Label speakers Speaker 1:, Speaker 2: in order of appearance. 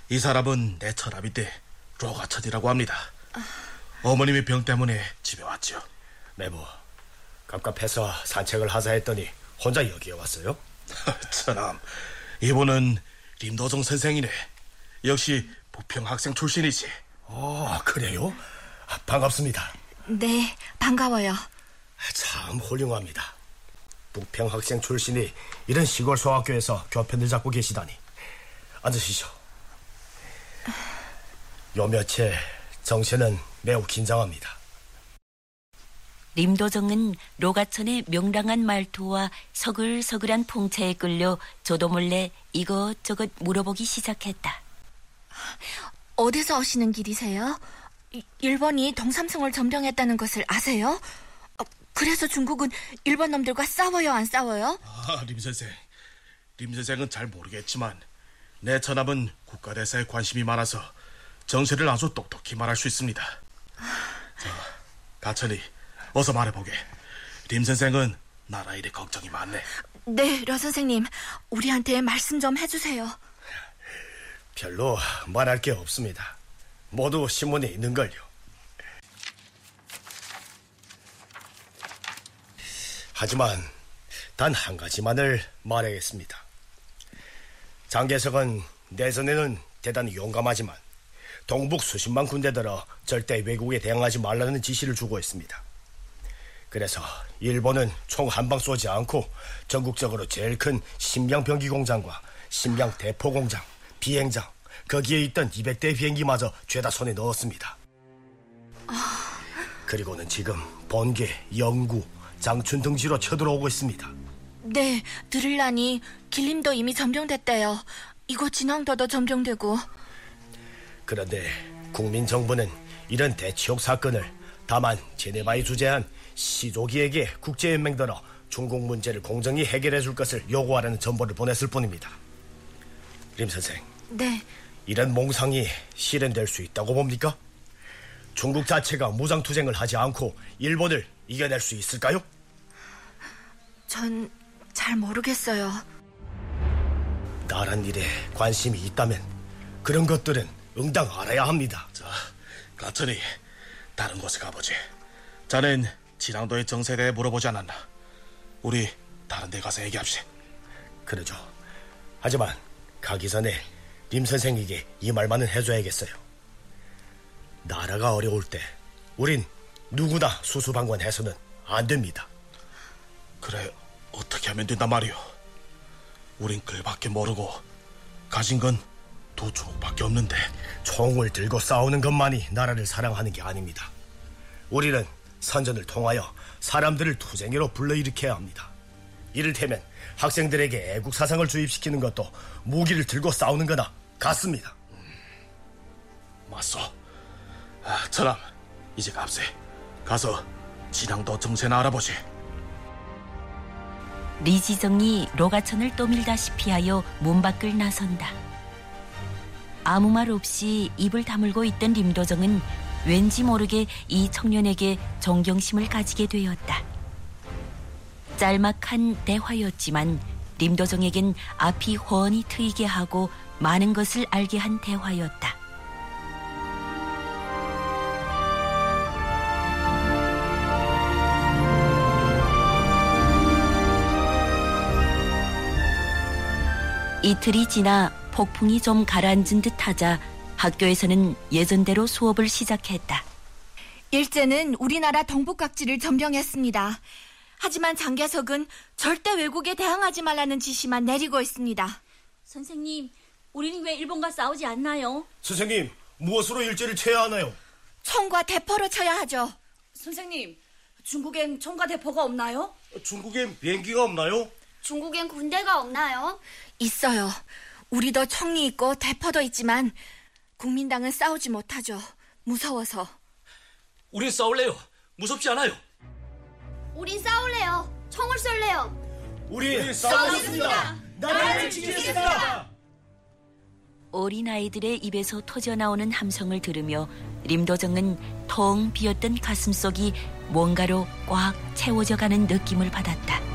Speaker 1: 이 사람은 내 처남인데 로가천이라고 합니다. 어머님의 병 때문에 집에 왔죠.
Speaker 2: 내부 갑갑해서 산책을 하자 했더니 혼자 여기에 왔어요?
Speaker 1: 처남, 이분은 림도정 선생이네. 역시 부평학생 출신이지.
Speaker 2: 그래요? 반갑습니다.
Speaker 3: 네, 반가워요.
Speaker 2: 참 훌륭합니다. 부평학생 출신이 이런 시골 소학교에서 교편을 잡고 계시다니. 앉으시죠. 요 며칠 정신은 매우 긴장합니다.
Speaker 4: 림도정은 로가천의 명랑한 말투와 서글서글한 풍채에 끌려 저도 몰래 이것저것 물어보기 시작했다.
Speaker 3: 어디서 오시는 길이세요? 일본이 동삼성을 점령했다는 것을 아세요? 그래서 중국은 일본 놈들과 싸워요, 안 싸워요?
Speaker 1: 림 선생. 림 선생은 잘 모르겠지만 내 처남은 국가대사에 관심이 많아서 정세를 아주 똑똑히 말할 수 있습니다. 가천이, 어서 말해보게. 림 선생은 나라 일에 걱정이 많네.
Speaker 3: 네, 려 선생님, 우리한테 말씀 좀 해주세요.
Speaker 2: 별로 말할 게 없습니다. 모두 신문에 있는걸요. 하지만 단 한 가지만을 말하겠습니다. 장개석은 내전에는 대단히 용감하지만 동북 수십만 군대들어 절대 외국에 대항하지 말라는 지시를 주고 있습니다. 그래서 일본은 총 한 방 쏘지 않고 전국적으로 제일 큰 심양 병기 공장과 심양 대포 공장, 비행장, 거기에 있던 200대 비행기마저 죄다 손에 넣었습니다. 그리고는 지금 번개, 영구, 장춘 등지로 쳐들어오고 있습니다.
Speaker 3: 네, 들으려니 길림도 이미 점령됐대요. 이곳 진앙도도 점령되고.
Speaker 2: 그런데 국민정부는 이런 대치욕 사건을 다만 제네바에 주재한 시조기에게 국제연맹들어 중국 문제를 공정히 해결해 줄 것을 요구하라는 전보를 보냈을 뿐입니다. 림 선생,
Speaker 3: 네,
Speaker 2: 이런 몽상이 실현될 수 있다고 봅니까? 중국 자체가 무장투쟁을 하지 않고 일본을 이겨낼 수 있을까요?
Speaker 3: 전 잘 모르겠어요.
Speaker 2: 나란 일에 관심이 있다면 그런 것들은 응당 알아야 합니다.
Speaker 1: 자, 가천이, 다른 곳에 가보지. 자넨 진앙도의 정세에 대해 물어보지 않았나? 우리 다른 데 가서 얘기합시다.
Speaker 2: 그러죠. 하지만 가기 전에 림 선생에게 이 말만은 해줘야겠어요. 나라가 어려울 때 우린 누구나 수수방관해서는 안 됩니다.
Speaker 1: 그래, 어떻게 하면 된단 말이오? 우린 글밖에 모르고 가진 건 두 총밖에 없는데.
Speaker 2: 총을 들고 싸우는 것만이 나라를 사랑하는 게 아닙니다. 우리는 선전을 통하여 사람들을 투쟁으로 불러일으켜야 합니다. 이를테면 학생들에게 애국 사상을 주입시키는 것도 무기를 들고 싸우는 거나 같습니다.
Speaker 1: 맞소. 처남, 이제 갑세. 가서 진앙도 정세나 알아보지.
Speaker 4: 리지정이 로가천을 떠밀다시피 하여 문 밖을 나선다. 아무 말 없이 입을 다물고 있던 림도정은 왠지 모르게 이 청년에게 존경심을 가지게 되었다. 짤막한 대화였지만 림도정에겐 앞이 훤히 트이게 하고 많은 것을 알게 한 대화였다. 이틀이 지나 폭풍이 좀 가라앉은 듯 하자 학교에서는 예전대로 수업을 시작했다.
Speaker 3: 일제는 우리나라 동북각지를 점령했습니다. 하지만 장개석은 절대 외국에 대항하지 말라는 지시만 내리고 있습니다.
Speaker 5: 선생님, 우리는 왜 일본과 싸우지 않나요?
Speaker 2: 선생님, 무엇으로 일제를 쳐야 하나요?
Speaker 3: 총과 대포로 쳐야 하죠.
Speaker 5: 선생님, 중국엔 총과 대포가 없나요?
Speaker 2: 중국엔 비행기가 없나요?
Speaker 6: 중국엔 군대가 없나요?
Speaker 3: 있어요. 우리도 총이 있고 대포도 있지만 국민당은 싸우지 못하죠. 무서워서.
Speaker 7: 우린 싸울래요. 무섭지 않아요.
Speaker 6: 우린 싸울래요. 총을 쏠래요.
Speaker 2: 우리 싸우겠습니다. 나라를 지키겠습니다.
Speaker 4: 어린아이들의 입에서 터져나오는 함성을 들으며 림도정은 텅 비었던 가슴속이 뭔가로 꽉 채워져가는 느낌을 받았다.